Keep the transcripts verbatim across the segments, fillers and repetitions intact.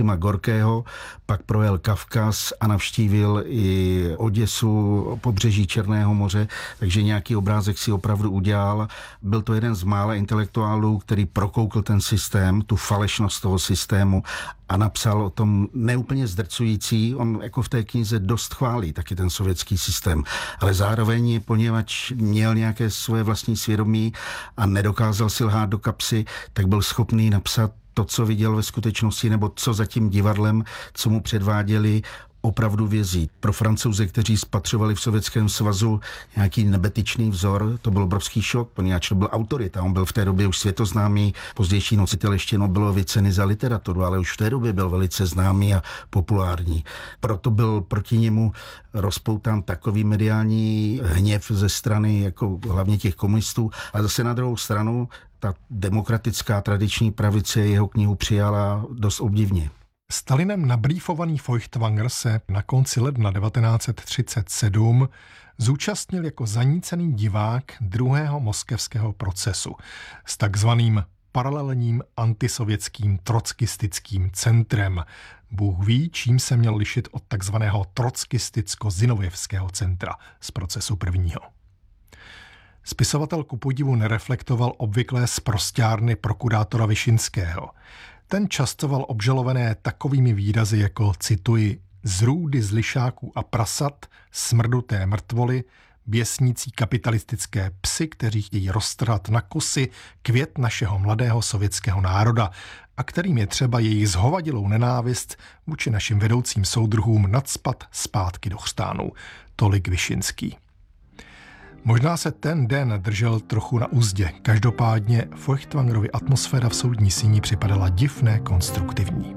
Gorkého, pak projel Kavkaz a navštívil i Oděsu, pobřeží Černého moře, takže nějaký obrázek si opravdu udělal. Byl to jeden z mála intelektuálů, který prokoukl ten systém, tu falešnost toho systému a napsal o tom neúplně zdrcující. On jako v té knize dost chválí taky ten sovětský systém, ale zároveň, poněvadž měl nějaké svoje vlastní svědomí a nedokázal si lhát do kapsy, tak byl schopný napsat to, co viděl ve skutečnosti, nebo co za tím divadlem, co mu předváděli, opravdu vězí. Pro Francouze, kteří spatřovali v Sovětském svazu nějaký nebetyčný vzor, to byl obrovský šok, poněvadž to byl autorita. On byl v té době už světoznámý, pozdější nositel ještě Nobelovy ceny za literaturu, ale už v té době byl velice známý a populární. Proto byl proti němu rozpoután takový mediální hněv ze strany jako hlavně těch komunistů, a zase na druhou stranu ta demokratická tradiční pravice jeho knihu přijala dost obdivně. Stalinem nabrýfovaný Feuchtwanger se na konci ledna devatenáct set třicet sedm zúčastnil jako zanícený divák druhého moskevského procesu s takzvaným paralelním antisovětským trockistickým centrem. Bůh ví, čím se měl lišit od takzvaného trockisticko-zinovjevského centra z procesu prvního. Spisovatel ku podivu nereflektoval obvyklé sprosťárny prokurátora Višinského. Ten častoval obžalované takovými výrazy jako, cituji, zrůdy z lišáků a prasat, smrduté mrtvoly, běsnící kapitalistické psy, kteří chtějí roztrhat na kusy květ našeho mladého sovětského národa a kterým je třeba jejich zhovadilou nenávist vůči našim vedoucím soudruhům nacpat zpátky do chřtánů. Tolik Višinský. Možná se ten den držel trochu na úzdě. Každopádně Feuchtwangerovi atmosféra v soudní síni připadala divné konstruktivní.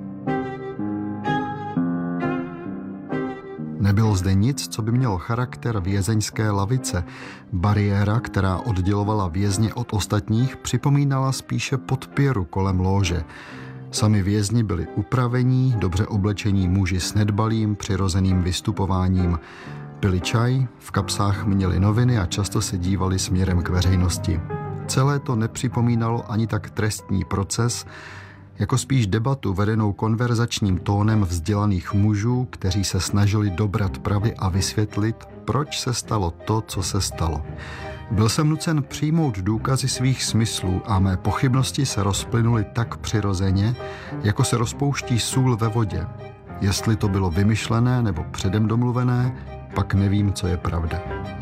Nebylo zde nic, co by mělo charakter vězeňské lavice. Bariéra, která oddělovala vězně od ostatních, připomínala spíše podpěru kolem lóže. Sami vězni byli upravení, dobře oblečení muži s nedbalým, přirozeným vystupováním. Pili čaj, v kapsách měli noviny a často se dívali směrem k veřejnosti. Celé to nepřipomínalo ani tak trestní proces, jako spíš debatu vedenou konverzačním tónem vzdělaných mužů, kteří se snažili dobrat pravdy a vysvětlit, proč se stalo to, co se stalo. Byl jsem nucen přijmout důkazy svých smyslů a mé pochybnosti se rozplynuly tak přirozeně, jako se rozpouští sůl ve vodě. Jestli to bylo vymyšlené nebo předem domluvené, pak nevím, co je pravda.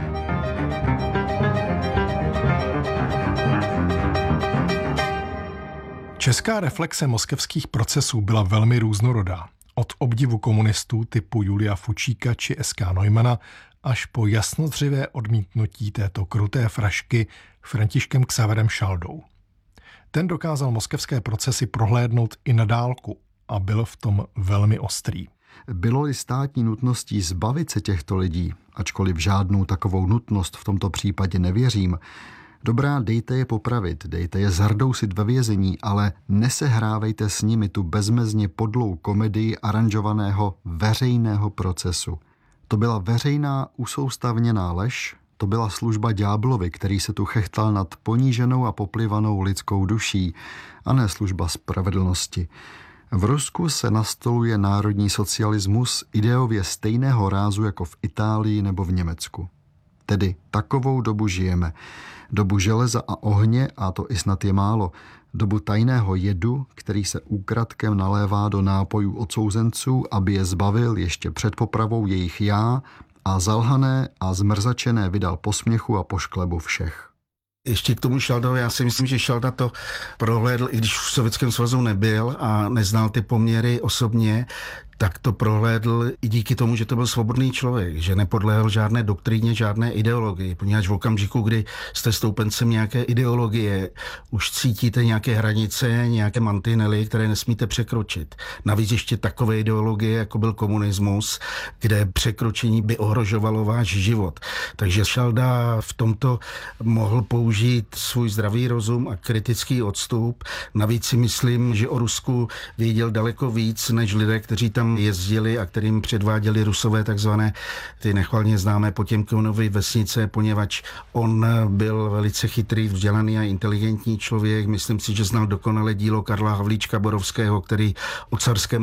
Česká reflexe moskevských procesů byla velmi různorodá. Od obdivu komunistů typu Julia Fučíka či S K Neumana až po jasnozřivé odmítnutí této kruté frašky Františkem Xaverem Šaldou. Ten dokázal moskevské procesy prohlédnout i na dálku a byl v tom velmi ostrý. Bylo-li státní nutností zbavit se těchto lidí, ačkoliv žádnou takovou nutnost v tomto případě nevěřím, dobrá, dejte je popravit, dejte je zardousit ve vězení, ale nesehrávejte s nimi tu bezmezně podlou komedii aranžovaného veřejného procesu. To byla veřejná usoustavněná lež, to byla služba ďáblovi, který se tu chechtal nad poníženou a poplivanou lidskou duší, a ne služba spravedlnosti. V Rusku se nastoluje národní socialismus ideově stejného rázu jako v Itálii nebo v Německu. Tedy takovou dobu žijeme. Dobu železa a ohně, a to i snad je málo. Dobu tajného jedu, který se úkradkem nalévá do nápojů odsouzenců, aby je zbavil ještě před popravou jejich já a zalhané a zmrzačené vydal posměchu a pošklebu všech. Ještě k tomu Šaldovi, já si myslím, že Šalda to prohlédl, i když v Sovětském svazu nebyl a neznal ty poměry osobně, tak to prohlédl i díky tomu, že to byl svobodný člověk, že nepodléhal žádné doktríně, žádné ideologii. Poněvadž v okamžiku, kdy jste stoupencem nějaké ideologie, už cítíte nějaké hranice, nějaké mantinely, které nesmíte překročit. Navíc ještě takové ideologie, jako byl komunismus, kde překročení by ohrožovalo váš život. Takže Šalda v tomto mohl použít svůj zdravý rozum a kritický odstup. Navíc si myslím, že o Rusku věděl daleko víc, než lidé, kteří tam jezdili a kterým předváděli Rusové takzvané ty nechvalně známé Potěmkinovy vesnice, poněvadž on byl velice chytrý, vzdělaný a inteligentní člověk. Myslím si, že znal dokonale dílo Karla Havlíčka Borovského, který o carském